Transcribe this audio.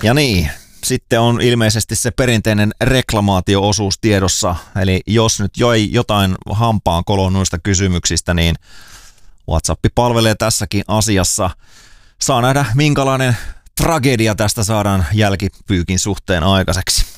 Ja niin, sitten on ilmeisesti se perinteinen reklamaatio-osuus tiedossa, eli jos nyt joi jotain hampaan koloon noista kysymyksistä, niin WhatsApp palvelee tässäkin asiassa. Saa nähdä, minkälainen tragedia tästä saadaan jälkipyykin suhteen aikaiseksi.